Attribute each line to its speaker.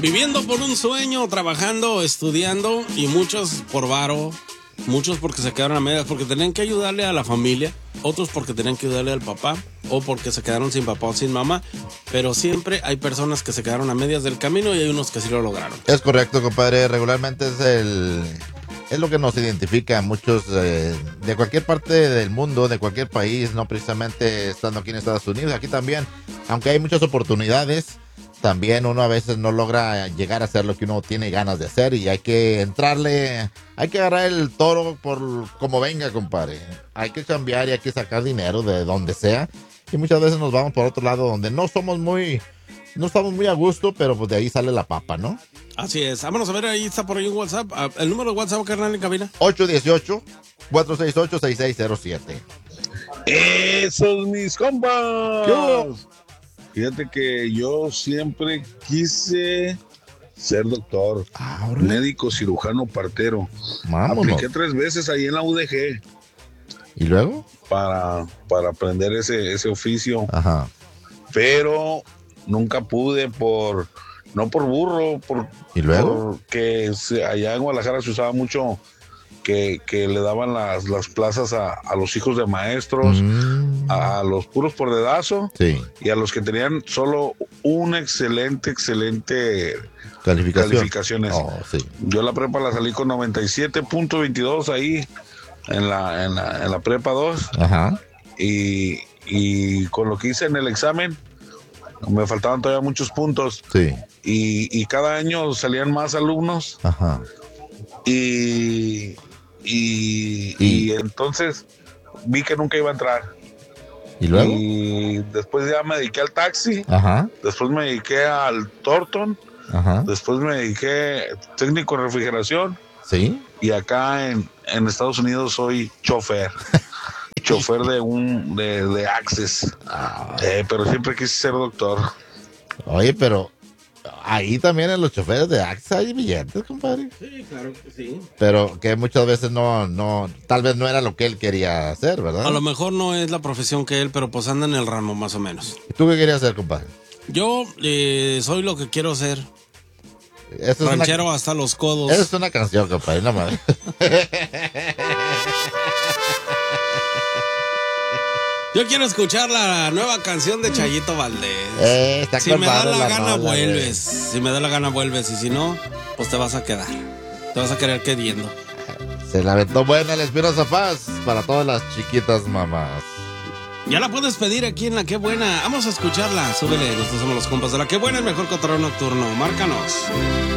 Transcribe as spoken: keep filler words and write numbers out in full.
Speaker 1: Viviendo por un sueño, trabajando, estudiando y muchos por varo, muchos porque se quedaron a medias, porque tenían que ayudarle a la familia, otros porque tenían que ayudarle al papá o porque se quedaron sin papá o sin mamá, pero siempre hay personas que se quedaron a medias del camino y hay unos que sí lo lograron.
Speaker 2: Es correcto, compadre, regularmente es el... Es lo que nos identifica a muchos eh, de cualquier parte del mundo, de cualquier país, no precisamente estando aquí en Estados Unidos. Aquí también, aunque hay muchas oportunidades, también uno a veces no logra llegar a hacer lo que uno tiene ganas de hacer y hay que entrarle, hay que agarrar el toro por como venga, compadre. Hay que cambiar y hay que sacar dinero de donde sea y muchas veces nos vamos por otro lado donde no somos muy, no estamos muy a gusto, pero pues de ahí sale la papa, ¿no?
Speaker 1: Así es. Vámonos a ver, ahí está por ahí un WhatsApp. El número de WhatsApp, carnal, en cabina.
Speaker 2: ocho uno ocho, cuatro seis ocho, seis seis cero siete.
Speaker 3: ¡Esos mis compas!
Speaker 2: ¿Qué?
Speaker 3: Fíjate que yo siempre quise ser doctor,
Speaker 2: Ah,
Speaker 3: médico, cirujano, partero.
Speaker 2: Vámonos.
Speaker 3: Apliqué tres veces ahí en la U D G.
Speaker 2: ¿Y luego?
Speaker 3: Para, para aprender ese, ese oficio.
Speaker 2: Ajá.
Speaker 3: Pero nunca pude por... No por burro, por,
Speaker 2: ¿Y luego?
Speaker 3: porque se, allá en Guadalajara se usaba mucho que, que le daban las, las plazas a, a los hijos de maestros,
Speaker 2: Mm.
Speaker 3: a, a los puros por dedazo,
Speaker 2: Sí.
Speaker 3: y a los que tenían solo una excelente, excelente
Speaker 2: Calificación.
Speaker 3: calificaciones.
Speaker 2: Oh, sí.
Speaker 3: Yo la prepa la salí con noventa y siete punto veintidós ahí en la, en la, en la prepa dos.
Speaker 2: Ajá.
Speaker 3: Y, y con lo que hice en el examen, me faltaban todavía muchos puntos.
Speaker 2: Sí.
Speaker 3: Y, y cada año salían más alumnos.
Speaker 2: Ajá.
Speaker 3: Y, y,
Speaker 2: Y-
Speaker 3: y entonces vi que nunca iba a entrar.
Speaker 2: ¿Y luego?
Speaker 3: Y después ya me dediqué al taxi.
Speaker 2: Ajá.
Speaker 3: Después me dediqué al Thornton.
Speaker 2: Ajá.
Speaker 3: Después me dediqué técnico en refrigeración.
Speaker 2: ¿Sí?
Speaker 3: Y acá en, en Estados Unidos soy chofer. Chofer de un de, de Access.
Speaker 2: Ah.
Speaker 3: Eh, pero siempre quise ser doctor.
Speaker 2: Oye, pero ahí también en los choferes de Axa hay billetes, compadre.
Speaker 1: Sí, claro que sí.
Speaker 2: Pero que muchas veces no, no, tal vez no era lo que él quería hacer, ¿verdad?
Speaker 1: A lo mejor no es la profesión que él, pero pues anda en el ramo más o menos.
Speaker 2: ¿Y tú qué querías hacer, compadre?
Speaker 1: Yo eh, soy lo que quiero ser.
Speaker 2: Eso es
Speaker 1: Ranchero
Speaker 2: una,
Speaker 1: hasta los codos.
Speaker 2: eso es una canción, compadre, no mames.
Speaker 1: Yo quiero escuchar la nueva canción de Chayito Valdés.
Speaker 2: Eh, está
Speaker 1: Si
Speaker 2: con
Speaker 1: me da
Speaker 2: madre
Speaker 1: la,
Speaker 2: la
Speaker 1: gana,
Speaker 2: rola,
Speaker 1: vuelves. Si me da la gana, vuelves. Y si no, pues te vas a quedar. Te vas a quedar queriendo.
Speaker 2: Se la aventó buena el Espinosa Paz para todas las chiquitas mamás.
Speaker 1: Ya la puedes pedir aquí en La Qué Buena. Vamos a escucharla. Súbele, nosotros somos los compas de La Qué Buena, el mejor cotorreo nocturno. Márcanos.